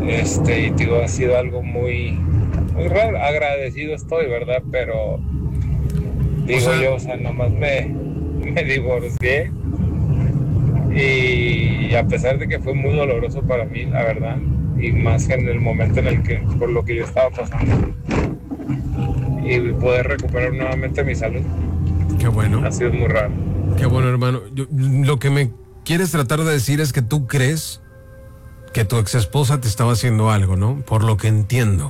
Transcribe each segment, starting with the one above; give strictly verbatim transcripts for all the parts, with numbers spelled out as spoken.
Este, y digo, ha sido algo muy, muy raro. Agradecido estoy, ¿verdad? Pero digo O sea- yo, o sea, nomás me, me divorcié. Y a pesar de que fue muy doloroso para mí, la verdad, y más en el momento en el que, por lo que yo estaba pasando, y poder recuperar nuevamente mi salud, Qué bueno. ha sido muy raro. Qué bueno, hermano. Yo- lo que me quieres tratar de decir es que tú crees que tu ex esposa te estaba haciendo algo, ¿no? Por lo que entiendo.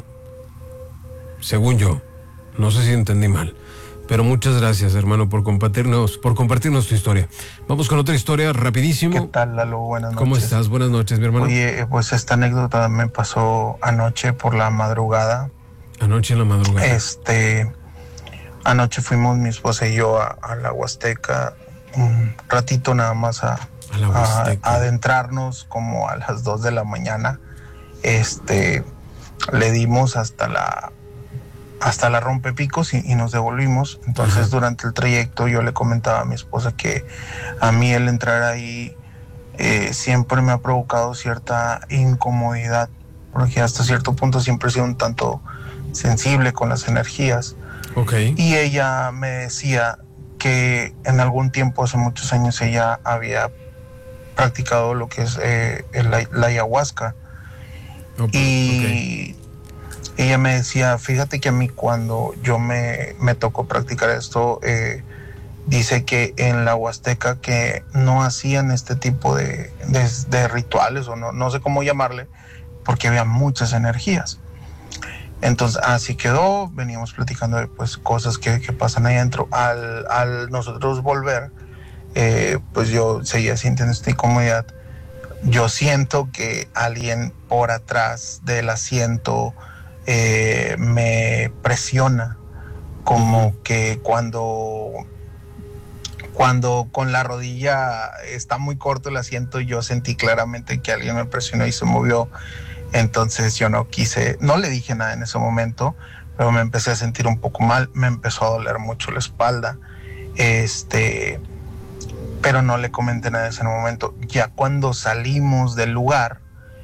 Según yo. No sé si entendí mal. Pero muchas gracias, hermano, por compartirnos, por compartirnos tu historia. Vamos con otra historia rapidísimo. ¿Qué tal, Lalo? Buenas noches. ¿Cómo estás? Buenas noches, mi hermano. Oye, eh, pues esta anécdota me pasó anoche por la madrugada. Anoche en la madrugada. Este, anoche fuimos mi esposa y yo a, a la Huasteca un ratito nada más a, A la a- Huasteca. a adentrarnos como a las dos de la mañana. Este, le dimos hasta la hasta la rompepicos y, y nos devolvimos. Entonces, Ajá. durante el trayecto yo le comentaba a mi esposa que a mí el entrar ahí eh, siempre me ha provocado cierta incomodidad, porque hasta cierto punto siempre he sido un tanto sensible con las energías. Ok. Y ella me decía que en algún tiempo, hace muchos años, ella había practicado lo que es eh, el- la, la ayahuasca. Ok. Y ella me decía, fíjate que a mí cuando yo me, me tocó practicar esto, eh, dice que en la Huasteca que no hacían este tipo de, de, de rituales, o no, no sé cómo llamarle, porque había muchas energías. Entonces así quedó, veníamos platicando de pues, cosas que, que pasan ahí adentro. Al, al nosotros volver, eh, pues yo seguía sintiendo esta incomodidad. Yo siento que alguien por atrás del asiento eh, me presiona, como Ujú. que cuando, cuando con la rodilla está muy corto el asiento, yo sentí claramente que alguien me presionó y se movió. Entonces yo no quise, no le dije nada en ese momento, pero me empecé a sentir un poco mal, me empezó a doler mucho la espalda, este, pero no le comenté nada en ese momento. Ya cuando salimos del lugar,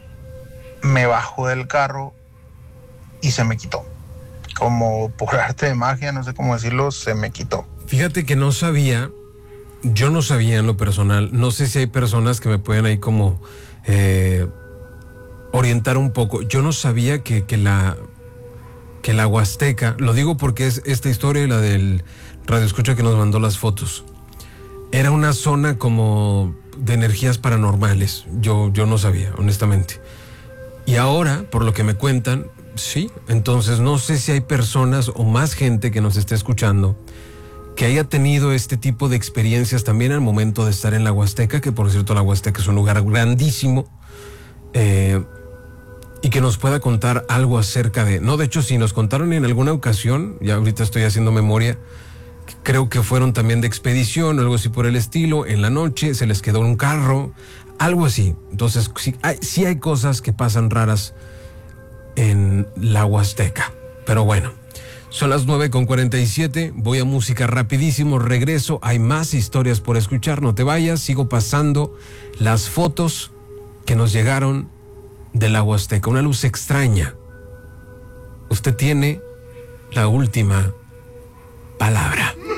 me bajo del carro y se me quitó. Como por arte de magia, no sé cómo decirlo, se me quitó. Fíjate que no sabía, yo no sabía en lo personal, no sé si hay personas que me pueden ahí como eh, orientar un poco. Yo no sabía que, que la que la Huasteca, lo digo porque es esta historia y la del radioescucha que nos mandó las fotos. Era una zona como de energías paranormales. Yo, yo no sabía, honestamente. Y ahora, por lo que me cuentan, sí. Entonces no sé si hay personas o más gente que nos esté escuchando que haya tenido este tipo de experiencias también al momento de estar en la Huasteca, que por cierto la Huasteca es un lugar grandísimo, eh, y que nos pueda contar algo acerca de... No, de hecho, si nos contaron en alguna ocasión, ya ahorita estoy haciendo memoria, creo que fueron también de expedición o algo así por el estilo, en la noche se les quedó un carro, algo así. Entonces, sí hay, sí hay cosas que pasan raras en la Huasteca. Pero bueno, son las nueve con cuarenta y siete, voy a música rapidísimo, regreso, hay más historias por escuchar, no te vayas, sigo pasando las fotos que nos llegaron de la Huasteca, una luz extraña. Usted tiene la última palabra.